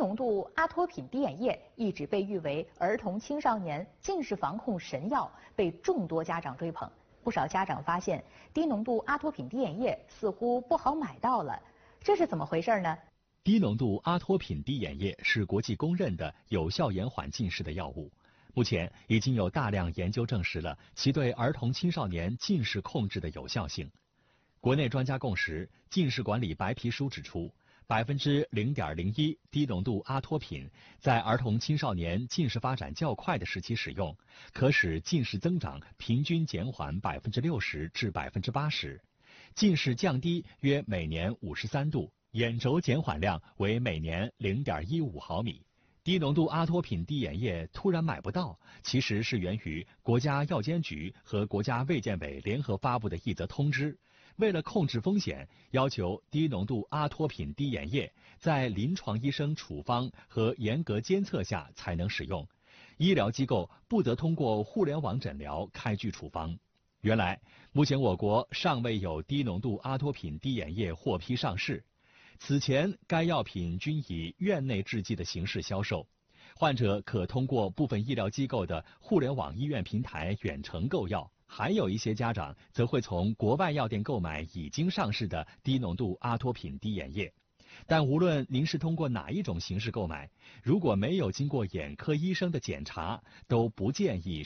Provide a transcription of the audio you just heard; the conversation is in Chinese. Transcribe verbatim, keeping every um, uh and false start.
浓度阿托品滴眼液一直被誉为儿童青少年近视防控神药，被众多家长追捧。不少家长发现，低浓度阿托品滴眼液似乎不好买到了，这是怎么回事呢？ 低浓度阿托品滴眼液是国际公认的有效延缓近视的药物。目前已经有大量研究证实了其对儿童青少年近视控制的有效性。国内专家共识，近视管理白皮书指出，百分之零点零一低浓度阿托品在儿童青少年近视发展较快的时期使用，可使近视增长平均减缓百分之六十至百分之八十，近视降低约每年五十三度，眼轴减缓量为每年零点一五毫米。低浓度阿托品滴眼液突然买不到，其实是源于国家药监局和国家卫健委联合发布的一则通知。为了控制风险，要求低浓度阿托品滴眼液在临床医生处方和严格监测下才能使用，医疗机构不得通过互联网诊疗开具处方。原来，目前我国尚未有低浓度阿托品滴眼液获批上市。此前，该药品均以院内制剂的形式销售，患者可通过部分医疗机构的互联网医院平台远程购药。还有一些家长则会从国外药店购买已经上市的低浓度阿托品滴眼液。但无论您是通过哪一种形式购买，如果没有经过眼科医生的检查，都不建议